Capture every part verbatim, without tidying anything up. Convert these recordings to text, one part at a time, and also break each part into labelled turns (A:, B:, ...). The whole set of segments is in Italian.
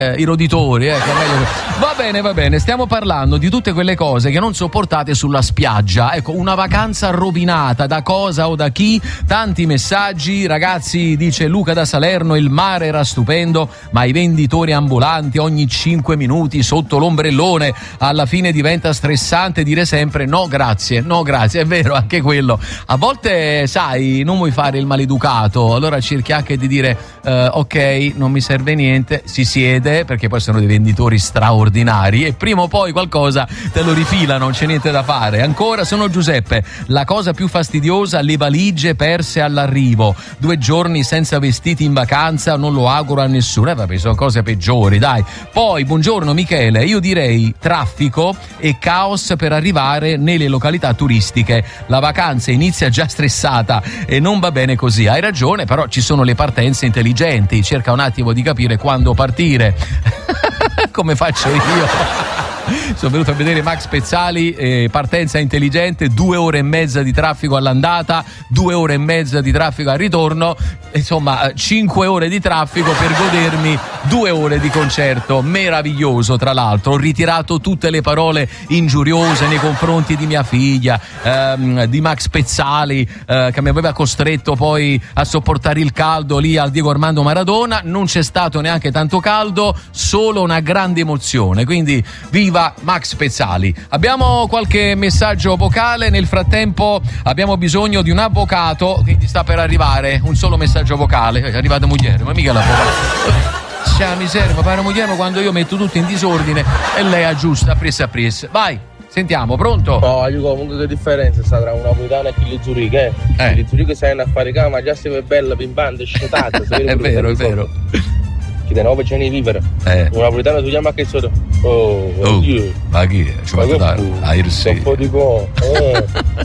A: Eh, i roditori, ecco, meglio. Va bene, va bene, stiamo parlando di tutte quelle cose che non sopportate sulla spiaggia. Ecco, una vacanza rovinata, da cosa o da chi? Tanti messaggi, ragazzi, dice Luca da Salerno, il mare era stupendo, ma i venditori ambulanti ogni cinque minuti sotto l'ombrellone, alla fine diventa stressante dire sempre no grazie, no grazie, è vero, anche quello. A volte, sai, non vuoi fare il maleducato, allora cerchi anche di dire eh, ok, non mi serve niente, si siede, perché poi sono dei venditori straordinari e prima o poi qualcosa te lo rifilano, non c'è niente da fare. Ancora, sono Giuseppe, la cosa più fastidiosa, le valigie perse all'arrivo, due giorni senza vestiti in vacanza, non lo auguro a nessuno. Eh vabbè, sono cose peggiori, dai. Poi, buongiorno Michele, io direi traffico e caos per arrivare nelle località turistiche, la vacanza inizia già stressata e non va bene così. Hai ragione, però ci sono le partenze intelligenti, cerca un attimo di capire quando partire. Come faccio io? Sono venuto a vedere Max Pezzali, eh, partenza intelligente, due ore e mezza di traffico all'andata, due ore e mezza di traffico al ritorno, insomma cinque ore di traffico per godermi due ore di concerto meraviglioso. Tra l'altro ho ritirato tutte le parole ingiuriose nei confronti di mia figlia, ehm, di Max Pezzali, eh, che mi aveva costretto poi a sopportare il caldo lì al Diego Armando Maradona. Non c'è stato neanche tanto caldo, solo una grande emozione, quindi viva Max Pezzali. Abbiamo qualche messaggio vocale, nel frattempo abbiamo bisogno di un avvocato, quindi sta per arrivare un solo messaggio vocale. È arrivata Mugliere, ma mica l'avvocato. C'è miseria, ma pare Mugliere quando io metto tutto in disordine e lei aggiusta pressa pressa. Vai, sentiamo, pronto?
B: No, io comunque che differenza sta tra una napoletana e chi Zurigo, eh?
A: Eh.
B: Chi Zurigo sei una fare ma già sei bella, pimpante, sciotata.
A: È vero, è vero.
B: Chi te ne vuoi c'è vivere?
A: Eh.
B: Una napoletana tu chiama che sono. Oh,
A: Oh,
B: oddio.
A: ma chi è? Ci vado da a Irsi.
B: Un po' di po'. Eh.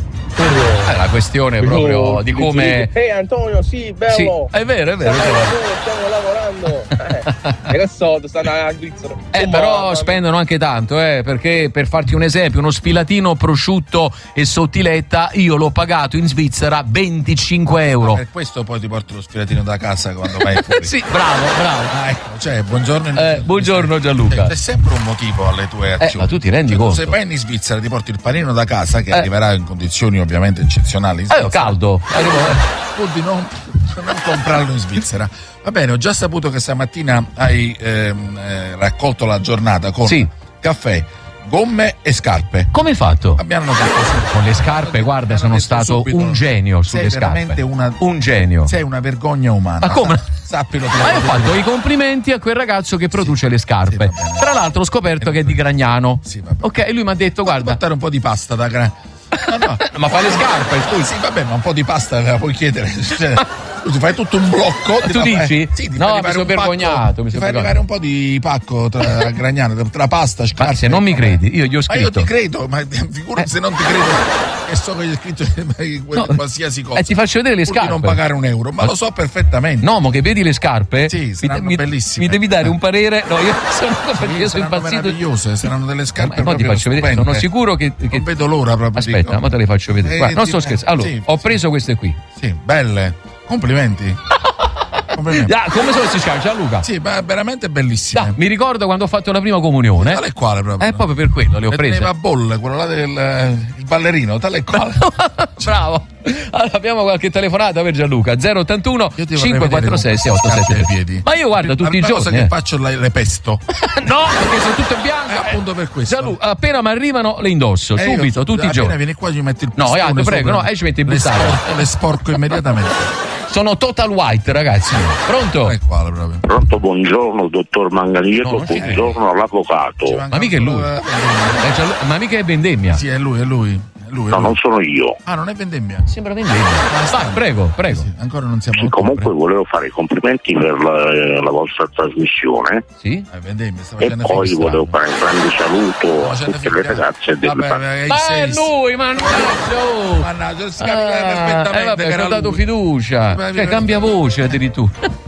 A: È la questione proprio di come.
B: Ehi Antonio, sì, bello.
A: Sì, è vero, è vero. È vero.
B: Stiamo lavorando. Eh, e che so, stanno a Svizzera.
A: Eh,
B: Oh,
A: però
B: mamma.
A: spendono anche tanto, eh, perché per farti un esempio, uno sfilatino prosciutto e sottiletta io l'ho pagato in Svizzera venticinque euro.
C: Per questo poi ti porto lo sfilatino da casa quando vai fuori.
A: Sì, bravo, bravo.
C: Ah, ecco, cioè, buongiorno.
A: Eh, buongiorno Gianluca.
C: C'è sempre un motivo alle tue azioni.
A: Eh, ma tu ti rendi
C: Cioè,
A: conto?
C: Se vai in Svizzera ti porti il panino da casa che
A: Eh.
C: arriverà in condizioni ovviamente eccezionali in
A: Eh,
C: Svizzera.
A: caldo. Arrivo-
C: Pur di non, non comprarlo in Svizzera. Va bene, ho già saputo che stamattina hai ehm, eh, raccolto la giornata con
A: Sì.
C: caffè, gomme e scarpe.
A: Come hai fatto?
C: Abbiamo detto
A: Con le scarpe, guarda,
C: Abbiamo
A: sono
C: detto
A: stato
C: subito,
A: un genio sulle
C: sei veramente
A: scarpe.
C: una-
A: Un genio.
C: sei una vergogna umana.
A: Ma come?
C: Sappilo. te lo
A: Ma io ho
C: dico.
A: fatto i complimenti a quel ragazzo che produce le scarpe.
C: sì, va bene.
A: Tra l'altro ho scoperto che è di Gragnano.
C: Sì, va bene.
A: Ok, e lui mi ha detto,
C: Guarda,
A: guarda,
C: portare un po' di pasta da gra... No, no.
A: ma fa le scarpe,
C: Scusi, sì, vabbè, ma un po' di pasta la puoi chiedere. Cioè, scusi, fai tutto un blocco.
A: Tu
C: ti fa-
A: dici?
C: eh, sì, ti
A: No,
C: fai
A: mi
C: arrivare
A: sono
C: un pacco-
A: vergognato, mi
C: Ti
A: sono
C: fai arrivare un po' di pacco tra Gragnano, tra pasta, scarpe.
A: ma se non mi credi, io gli ho
C: Ma io
A: scritto.
C: ti credo, ma figurati
A: Eh.
C: se non ti credo che so che gli ho scritto
A: No,
C: qualsiasi cosa.
A: eh, ti faccio vedere le
C: Pur di
A: scarpe.
C: non pagare un euro, ma lo so perfettamente.
A: No, ma che vedi le scarpe?
C: Sì, saranno
A: mi, mi-
C: bellissime.
A: mi devi dare un parere. No, io sono, perché io sono
C: Saranno
A: impazzito.
C: meravigliose, saranno delle
A: Ma
C: scarpe
A: mo ti
C: proprio
A: faccio vedere,
C: stupende.
A: sono sicuro che, che-
C: Non vedo l'ora proprio.
A: Aspetta,
C: dico.
A: ma te le faccio vedere.
C: Eh,
A: Guarda, non
C: ti-
A: sto scherzando. Allora,
C: sì,
A: ho
C: sì.
A: preso queste qui.
C: Sì, belle. Complimenti. Complimenti.
A: Ah, come se si chiama Gianluca?
C: Sì, ma veramente bellissime.
A: Da, mi ricordo quando ho fatto la prima comunione.
C: Tale e quale proprio.
A: Eh, proprio per quello le ho
C: E
A: prese.
C: teneva a bolle, quello là del eh, il ballerino, tale e quale.
A: Bravo. Allora, abbiamo qualche telefonata per Gianluca. zero ottantuno
C: Io ti vorrei
A: cinque quattro sei sei otto
C: vedere
A: sette
C: con queste scarpe ai piedi.
A: Ma io guarda
C: La
A: tutti i
C: prima cosa
A: giorni.
C: che
A: eh.
C: faccio le, le pesto.
A: No, perché sono tutte bianche.
C: Eh, appunto per questo.
A: Gianluca, appena mi arrivano le indosso,
C: Eh,
A: subito,
C: io-
A: tutti i
C: appena
A: giorni.
C: vieni qua ci metti il
A: No,
C: pistone
A: Iago, prego,
C: sopra.
A: no, eh, ci metti il
C: le
A: bustato.
C: sporco, le sporco immediatamente.
A: Sono total white, ragazzi. Pronto?
C: Tale e quale proprio.
D: Pronto, buongiorno, dottor Manganiello,
A: No, non ci credo.
D: buongiorno all'avvocato.
C: Ci manca
A: Ma mica è lui.
C: solo, eh,
A: Eh, Gianlu- ma mica è vendemmia.
C: Sì, è lui, è lui. È lui, è
D: No,
C: lui.
D: non sono io.
C: Ah, non è vendemmia.
A: Sembra vendemmia. Vai, prego, prego.
C: Sì, ancora non siamo
D: Sì, comunque volevo fare i complimenti per la, la vostra trasmissione
A: Sì?
C: Eh, vendemmia, sta
D: e
C: facendo
D: poi
C: figli
D: volevo
C: strani.
D: fare un grande saluto
C: Sta
D: a
C: facendo
D: tutte
C: figli
D: le ragazze del
C: Vabbè,
D: partito.
C: eh,
A: Ma è
C: sei-
A: lui, mannaggia! oh.
C: Mannaggia, si capiva
A: Ah,
C: perfettamente
A: eh vabbè,
C: che
A: ci
C: era
A: ho dato
C: lui.
A: fiducia.
C: Beh,
A: Cioè, cambia voce addirittura.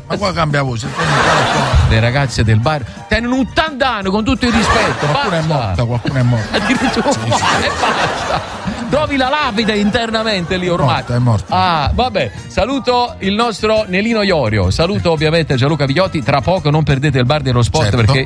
C: Ma qua cambia voce.
A: Le ragazze del bar tengono ottanta anni, con tutto il rispetto.
C: Qualcuno è morta, qualcuno è morta.
A: Addirittura, sì, sì. E basta. Trovi la lapide internamente lì ormai.
C: È morta, è morta.
A: Ah, vabbè. Saluto il nostro Nelino Iorio. Saluto ovviamente Gianluca Vigliotti. Tra poco non perdete il bar dello sport,
C: certo,
A: perché